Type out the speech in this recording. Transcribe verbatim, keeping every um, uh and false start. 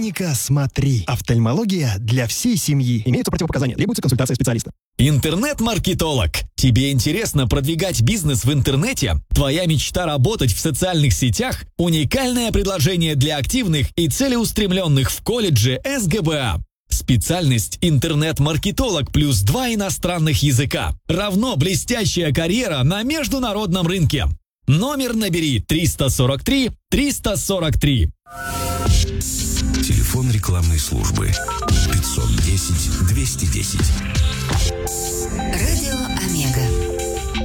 Клиника «Смотри». Офтальмология для всей семьи. Имеются противопоказания. Требуется консультация специалиста. Интернет-маркетолог. Тебе интересно продвигать бизнес в интернете? Твоя мечта работать в социальных сетях? Уникальное предложение для активных и целеустремленных в колледже эс гэ бэ а. Специальность интернет-маркетолог плюс два иностранных языка. Равно блестящая карьера на международном рынке. Номер набери триста сорок три триста сорок три. Телефон рекламной службы пятьсот десять двести десять. Радио Омега.